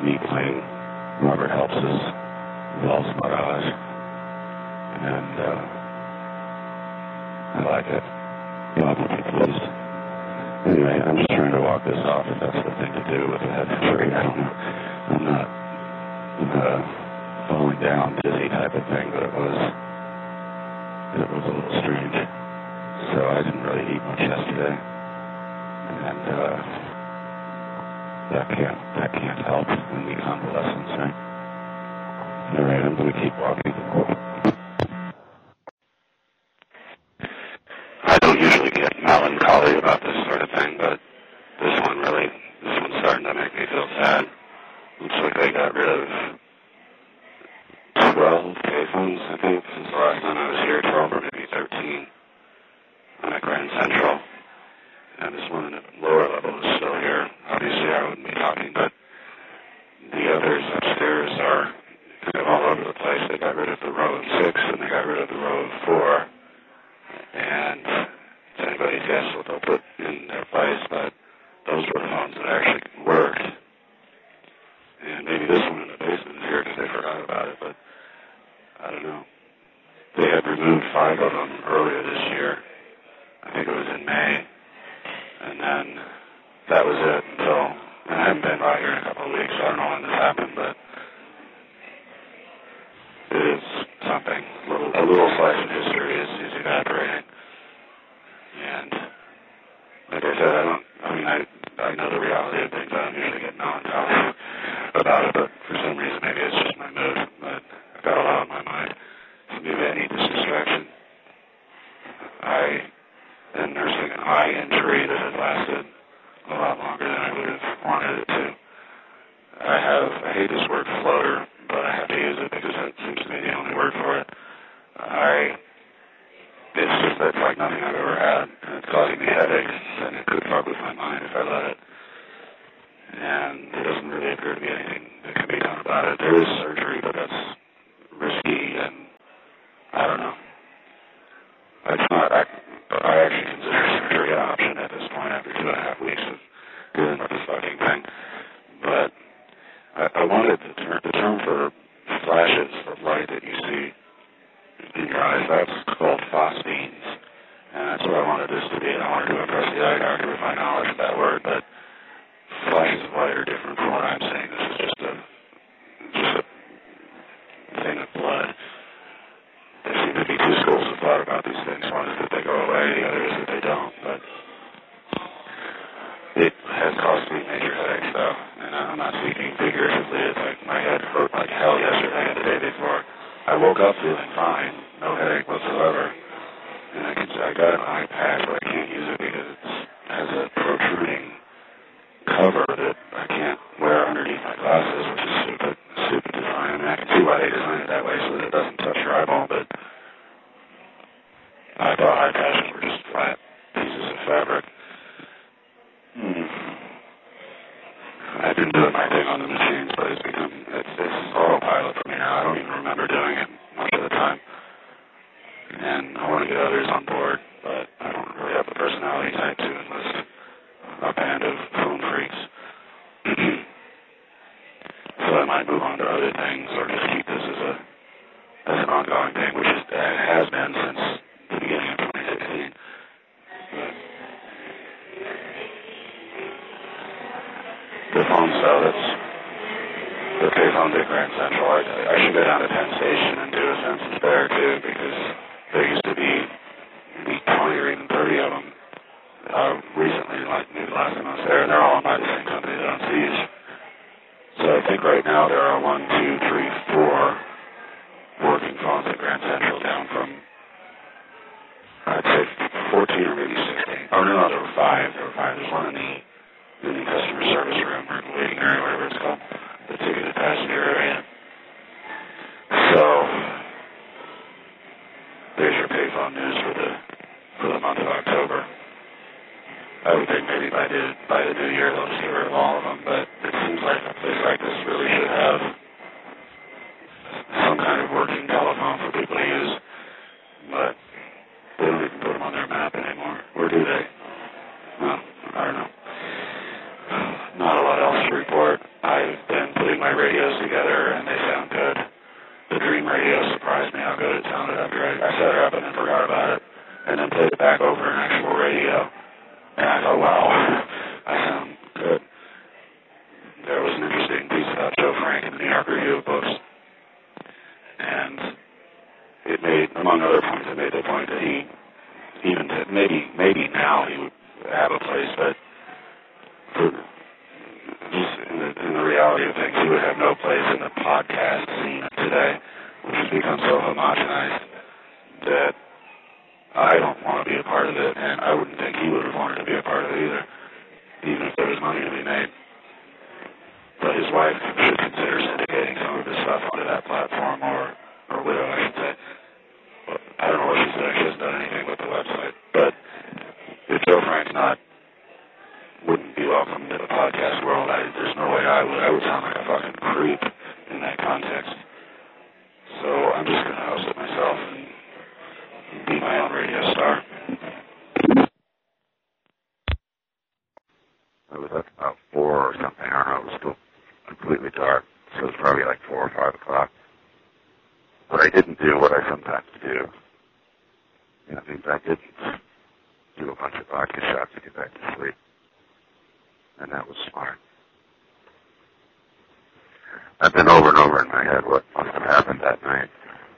me playing Robert Helps's Valse Mirage, and I like it. You'll have to be pleased. Anyway, I'm just trying to walk this off if that's the thing to do with a head injury. I don't know. I'm not falling down dizzy type of thing, but it was a little strange. So I didn't really eat much yesterday, and that can't help in the convalescence, right? All right, I'm going to keep walking. I don't usually get melancholy about this sort of thing, but this one's starting to make me feel sad. Looks like they got rid of 12 payphones, I think, since the last time I was here, 12 or maybe 13 on at Grand Central. And this one at the lower level is still here. Obviously, I wouldn't be talking, but the others upstairs are kind of all over the place. They got rid of the row of 6, and they got rid of the row of 4. And it's anybody's guess what they'll put in their place, but those were the phones that actually worked. And maybe this one in the basement is here because they forgot about it, but I don't know. They had removed 5 of them earlier this year. I think it was in May. And then that was it until, and I haven't been by here in a couple of weeks, so I don't know when this happened, but it is something. A little slice of history is evaporating. And like I said, I know the reality of things. I don't usually get melancholy about it, but for some reason maybe it's just my mood. But I've got a lot on my mind. So maybe I need this distraction. I am nursing an eye injury that has lasted a lot longer than I would have wanted it to. I hate this word floater, but I have to use it because it seems to be the only word for it. It's like nothing I've ever had, and it's causing me headaches, and it could fuck with my mind if I let it. And there doesn't really appear to be anything that can be done about it. There is surgery, but that's risky, and I don't know. It's not. I actually consider surgery an option at this point after 2.5 weeks of dealing with this fucking thing. But I wanted the term for flashes of light that you see in your eyes, that's called phosphenes. And that's what I wanted this to be. And I wanted to impress the eye doctor with my knowledge of that word, but flashes of light are different from what I'm saying. This is just a thing of blood. There seem to be 2 schools of thought about these things. One is that they go away, the other is that they don't. But it has caused me major headaches, though. And I'm not speaking figuratively. It's like my head hurt like hell yesterday and the day before. I woke up feeling fine, no headache whatsoever. And I got an eye patch, but I can't use it because it has a protruding cover that I can't wear underneath my glasses, which is stupid design. I mean, I can see why they designed it that way so that it doesn't touch your eyeball, but I thought eye patches were just flat pieces of fabric. I've been doing my thing on the machines, but it's autopilot for me now. I don't even remember doing it much of the time. And I want to get others on board, but I don't really have the personality type to enlist a band of phone freaks. So I might move on to other things or just keep this as an ongoing thing, which has been since the beginning of 2016. The phone cell, that's the payphones at Grand Central. I should go down to Penn Station and do a census there too, because there used to be maybe 20 or even 30 of them recently, like maybe the last time I was there, and they're all owned by the same company that owns these. So I think right now there are 1, 2, 3, 4 working phones at Grand Central, down from, I'd say 14 or maybe 16. Oh no, there were 5. There's one in the customer service room or waiting area, whatever it's called, the ticketed passenger area. So there's your payphone news for the month of October. I would think maybe by the new year they'll just get rid of all of them, but it seems like a place like this really should have some kind of working telephone for people to use, but they don't even put them on their map anymore. Or do they? Well, I don't know. Not a lot else to report. I've been putting played it back over an actual radio, and I thought, wow, I sound good. There was an interesting piece about Joe Frank in the New York Review of Books, and it made, among other points, it made the point that he, even to, maybe now he would have a place, but for, just in the reality of things, he would have no place in the podcast scene today, which has become so homogenized that I don't want to be a part of it, and I wouldn't think he would have wanted to be a part of it either, even if there was money to be made. But his wife should consider syndicating some of his stuff onto that platform, or widow, I should say. Well, I don't know what she's done. She hasn't done anything with the website. But if Joe Frank's wouldn't be welcome to the podcast world, there's no way I would. I would sound like a fucking creep in that context. So I'm just going to host it myself and be my own radio star. It was up about 4 or something. I don't know. It was still completely dark, so it was probably like 4 or 5 o'clock. But I didn't do what I sometimes do. I didn't do a bunch of vodka shots to get back to sleep. And that was smart. I've been over and over in my head what must have happened that night.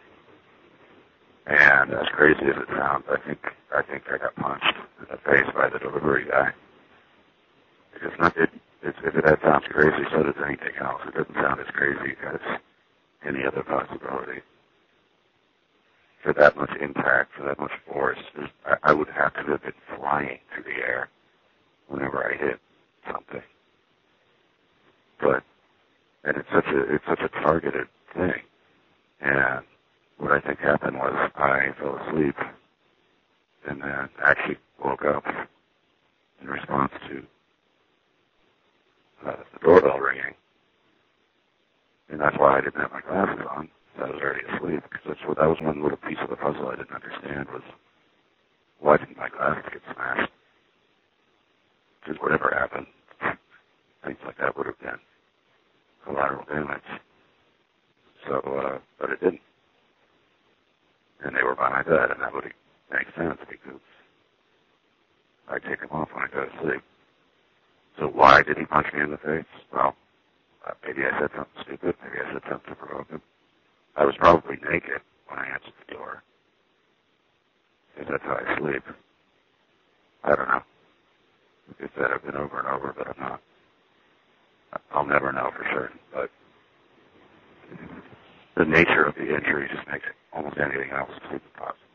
And as crazy as it sounds, I think I got punched in the face by the delivery guy. Because if that sounds crazy, so does anything else. It doesn't sound as crazy as any other possibility. For that much impact, for that much force, I would have to have been flying through the air whenever I hit something. And it's such a targeted thing. And what I think happened was I fell asleep and then actually woke up in response to the doorbell ringing. And that's why I didn't have my glasses on. I was already asleep, because that was one little piece of the puzzle I didn't understand was, why didn't my glasses get smashed? Because whatever happened, things like that would have been collateral damage. So, but it didn't. And they were by my bed, and that would make sense, because I take them off when I go to sleep. So why did he punch me in the face? Well, maybe I said something stupid, maybe I said something to provoke him. I was probably naked when I answered the door, because that's how I sleep. I don't know. Like I said, I've been over and over, but I'm not. I'll never know for certain, but the nature of the injury just makes almost anything else seem impossible.